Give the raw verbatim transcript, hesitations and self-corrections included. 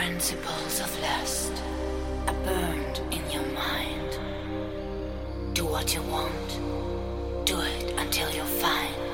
principles of lust are burned in your mind. Do what you want, do it until you find.